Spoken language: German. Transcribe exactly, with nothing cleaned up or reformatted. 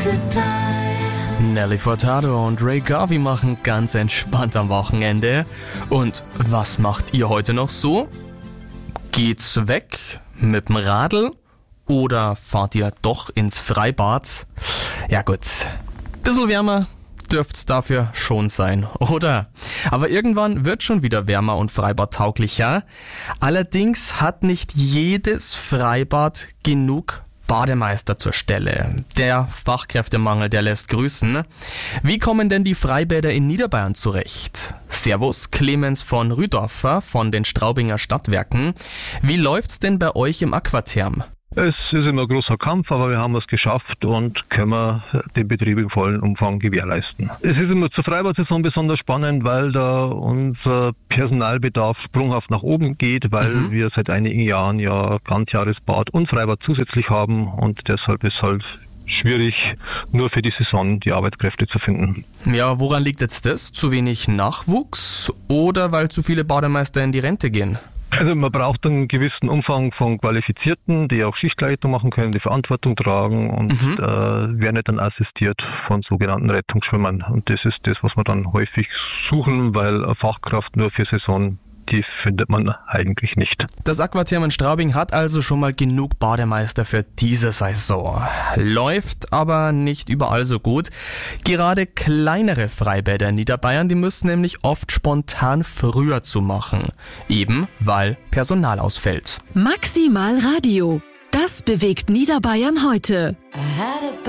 Nelly Furtado und Ray Garvey machen ganz entspannt am Wochenende. Und was macht ihr heute noch so? Geht's weg mit dem Radl oder fahrt ihr doch ins Freibad? Ja gut, bisschen wärmer dürft's dafür schon sein, oder? Aber irgendwann wird schon wieder wärmer und freibadtauglicher. Allerdings hat nicht jedes Freibad genug Bademeister zur Stelle. Der Fachkräftemangel, der lässt grüßen. Wie kommen denn die Freibäder in Niederbayern zurecht? Servus, Clemens von Rüdorfer von den Straubinger Stadtwerken. Wie läuft's denn bei euch im Aquatherm? Es ist immer ein großer Kampf, aber wir haben es geschafft und können den Betrieb im vollen Umfang gewährleisten. Es ist immer zur Freibad-Saison besonders spannend, weil da unser Personalbedarf sprunghaft nach oben geht, weil mhm. wir seit einigen Jahren ja Ganzjahresbad und Freibad zusätzlich haben und deshalb ist halt schwierig, nur für die Saison die Arbeitskräfte zu finden. Ja, woran liegt jetzt das? Zu wenig Nachwuchs oder weil zu viele Bademeister in die Rente gehen? Also man braucht einen gewissen Umfang von Qualifizierten, die auch Schichtleitung machen können, die Verantwortung tragen und mhm. äh, werden dann assistiert von sogenannten Rettungsschwimmern. Und das ist das, was wir dann häufig suchen, weil eine Fachkraft nur für Saison, die findet man eigentlich nicht. Das Aquatherm in Straubing hat also schon mal genug Bademeister für diese Saison. Läuft aber nicht überall so gut. Gerade kleinere Freibäder in Niederbayern, die müssen nämlich oft spontan früher zu machen. Eben weil Personal ausfällt. Maximal Radio. Das bewegt Niederbayern heute.